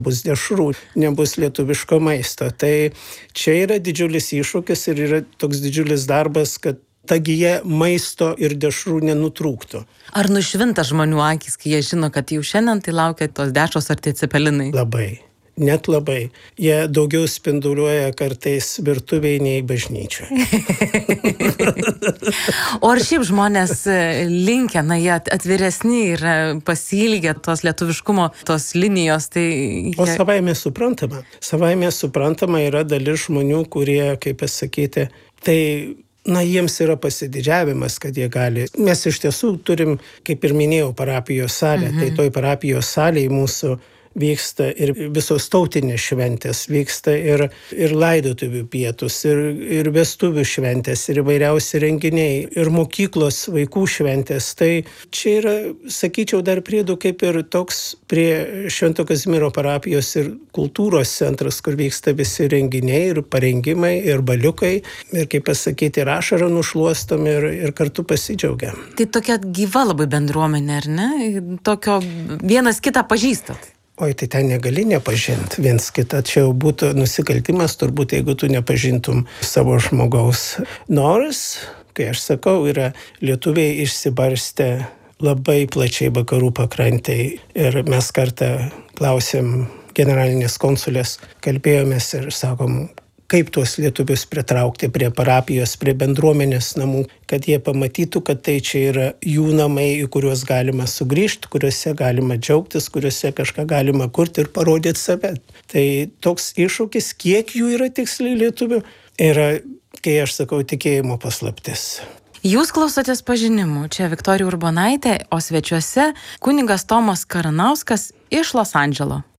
bus dešrų, nebus lietuviško maisto. Tai čia yra didžiulis iššūkis ir yra toks didžiulis darbas, kad ta gija maisto ir dešrų nenutrūktų. Ar nušvinta žmonių akys, kai jie žino, kad jau šiandien tai laukia tos dešros ar tie cepelinai? Labai. Net labai. Jie daugiau spinduliuoja kartais virtuviai nei bažnyčioje. O ar šiaip žmonės linkę, jie atviresni ir pasiilgę tos lietuviškumo, tos linijos, tai... O savaime suprantama. Savaime suprantama yra dalis žmonių, kurie, kaip pasakyti, tai... jiems yra pasididžiavimas, kad jie gali. Mes iš tiesų turim, kaip ir minėjau, parapijos salę. Tai toj parapijos salėje mūsų vyksta ir visos tautinės šventės, vyksta ir laidotuvių pietus, ir vestuvių šventės, ir įvairiausi renginiai, ir mokyklos vaikų šventės. Tai čia yra, sakyčiau, dar priedu kaip ir toks prie Švento Kazimiero parapijos ir kultūros centras, kur vyksta visi renginiai ir parengimai, ir baliukai, ir kaip pasakyti, ir ašarą nušluostom ir kartu pasidžiaugiam. Tai tokia gyva labai bendruomenė, ar ne? Tokio vienas kitą pažįstat. Oi, tai ten negali nepažinti viens kitą. Čia jau būtų nusikaltimas, turbūt, jeigu tu nepažintum savo žmogaus. Nors, kai aš sakau, yra lietuviai išsibarstę labai plačiai vakarų pakrantėj. Ir mes kartą klausėm generalinės konsulės, kalbėjomės ir sakom, kaip tuos lietuvius pritraukti prie parapijos, prie bendruomenės namų, kad jie pamatytų, kad tai čia yra jų namai, į kuriuos galima sugrįžti, kuriuose galima džiaugtis, kuriuose kažką galima kurti ir parodyti save. Tai toks iššūkis, kiek jų yra tiksliai lietuvių, yra, kai aš sakau, tikėjimo paslaptis. Jūs klausotės pažinimų. Čia Viktorija Urbonaitė, o svečiuose kunigas Tomas Karanauskas iš Los Andželo.